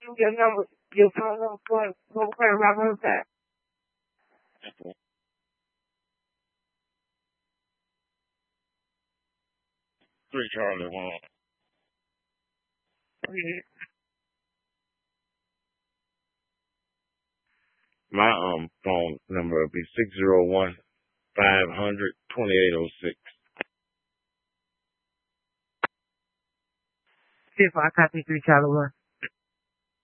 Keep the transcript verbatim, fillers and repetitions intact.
your number, your phone number for for credit right one time. Three Charlie one. Okay. My um phone number will be six zero one five hundred twenty eight oh six. See if I copy three Charlie one.